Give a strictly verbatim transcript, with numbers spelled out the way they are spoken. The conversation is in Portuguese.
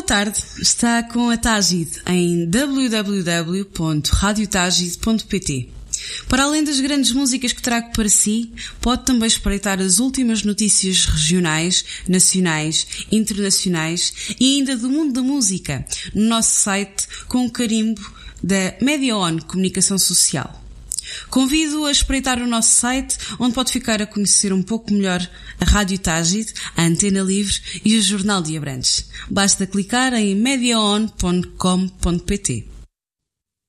tarde, está com a Tágide em w w w ponto radio tágide ponto p t. Para além das grandes músicas que trago para si, pode também espreitar as últimas notícias regionais, nacionais, internacionais e ainda do mundo da música no nosso site com o carimbo da Mediaon Comunicação Social. Convido a espreitar o nosso site, onde pode ficar a conhecer um pouco melhor a Rádio Tágide, a Antena Livre e o Jornal de Abrantes. Basta clicar em mediaon ponto com ponto p t.